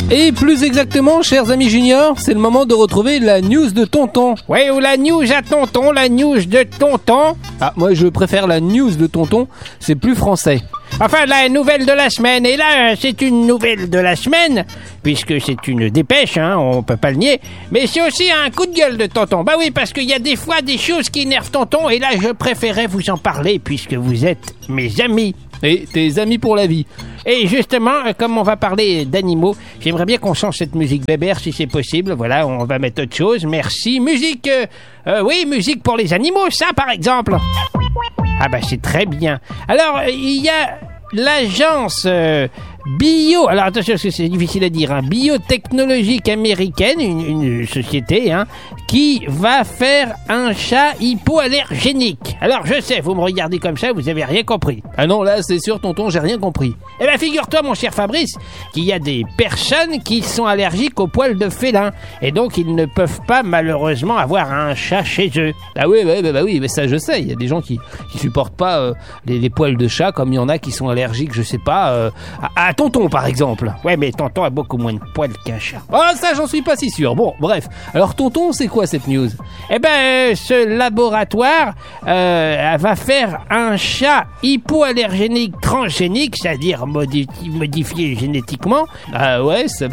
Et plus exactement, chers amis juniors, c'est le moment de retrouver la news de Tonton. Ouais, ou la news à Tonton, la news de Tonton. Ah, moi je préfère la news de Tonton, c'est plus français. Enfin, la nouvelle de la semaine. Et là, c'est une nouvelle de la semaine, puisque c'est une dépêche, hein, on peut pas le nier. Mais c'est aussi un coup de gueule de Tonton. Bah oui, parce qu'il y a des fois des choses qui énervent Tonton, et là, je préférais vous en parler, puisque vous êtes mes amis. Et tes amis pour la vie. Et justement, comme on va parler d'animaux, j'aimerais bien qu'on change cette musique bébert si c'est possible. Voilà, on va mettre autre chose. Merci. Musique, oui, musique pour les animaux, ça par exemple. Ah bah c'est très bien. Alors, il y a l'agence bio... Alors attention, parce que c'est difficile à dire. Hein, biotechnologique américaine, une société, hein, qui va faire un chat hypoallergénique. Alors je sais, vous me regardez comme ça, vous avez rien compris. Ah non, là c'est sûr, Tonton, j'ai rien compris. Eh ben figure-toi, mon cher Fabrice, qu'il y a des personnes qui sont allergiques aux poils de félin. Et donc ils ne peuvent pas malheureusement avoir un chat chez eux. Ah oui, bah oui, mais ça je sais. Il y a des gens qui supportent pas les poils de chat, comme il y en a qui sont allergiques, je sais pas, à Tonton par exemple. Ouais, mais Tonton a beaucoup moins de poils qu'un chat. Oh, ça j'en suis pas si sûr. Bon, bref. Alors Tonton, c'est quoi cette news? Eh ben, ce laboratoire va faire un chat hypoallergénique transgénique, c'est-à-dire modifié génétiquement. Ah ouais, c'est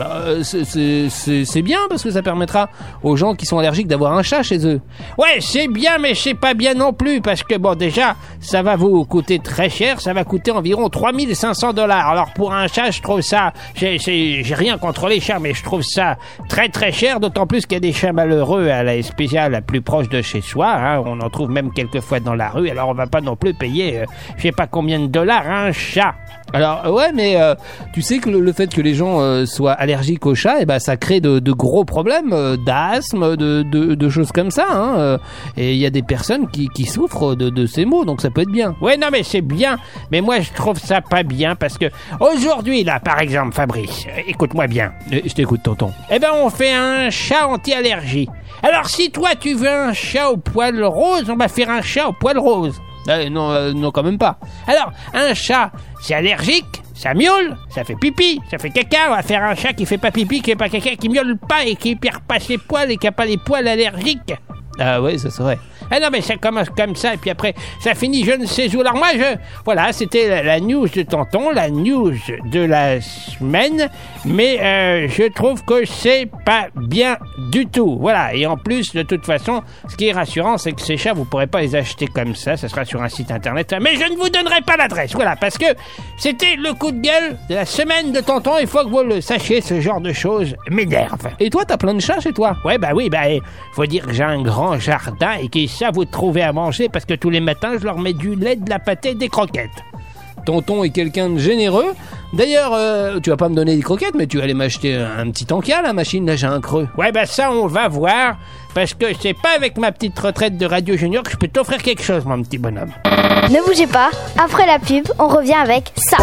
bien parce que ça permettra aux gens qui sont allergiques d'avoir un chat chez eux. Ouais, c'est bien, mais c'est pas bien non plus parce que bon, déjà, ça va vous coûter très cher. Ça va coûter environ $3,500. Alors pour un chat, je trouve ça, j'ai rien contre les chats, mais je trouve ça très très cher, d'autant plus qu'il y a des chats malheureux à la SPCA la plus proche de chez soi, hein, on en trouve même quelquefois dans la rue, alors on va pas non plus payer je sais pas combien de dollars un chat. Alors ouais, mais tu sais que le fait que les gens soient allergiques aux chats, et ben ça crée de gros problèmes d'asthme, de choses comme ça, hein, et il y a des personnes qui souffrent de ces maux, donc ça peut être bien. Ouais, non mais c'est bien, mais moi je trouve ça pas bien parce que aujourd'hui là, par exemple, Fabrice, écoute-moi bien. Je t'écoute, Tonton. Eh ben on fait un chat anti-allergie. Alors si toi tu veux un chat au poil rose, on va faire un chat au poil rose. Non, quand même pas. Alors, un chat, c'est allergique, ça miaule, ça fait pipi, ça fait caca. On va faire un chat qui fait pas pipi, qui fait pas caca, qui miaule pas et qui perd pas ses poils et qui a pas les poils allergiques. Ah ouais, ça serait. Ah non, mais ça commence comme ça, et puis après, ça finit je ne sais où. Alors moi, voilà, c'était la news de Tonton, la news de la semaine, mais je trouve que c'est pas bien du tout. Voilà, et en plus, de toute façon, ce qui est rassurant, c'est que ces chats, vous pourrez pas les acheter comme ça sera sur un site internet, mais je ne vous donnerai pas l'adresse, voilà, parce que c'était le coup de gueule de la semaine de Tonton, il faut que vous le sachiez, ce genre de choses m'énerve. Et toi, t'as plein de chats chez toi? Ouais, bah oui, faut dire que j'ai un grand jardin et qu'ils savent vous trouver à manger parce que tous les matins je leur mets du lait, de la pâtée, des croquettes. Tonton est quelqu'un de généreux. D'ailleurs, tu vas pas me donner des croquettes, mais tu vas aller m'acheter un petit encas, la machine, là j'ai un creux. Ouais, ça on va voir, parce que c'est pas avec ma petite retraite de Radio Junior que je peux t'offrir quelque chose, mon petit bonhomme. Ne bougez pas, après la pub, on revient avec ça.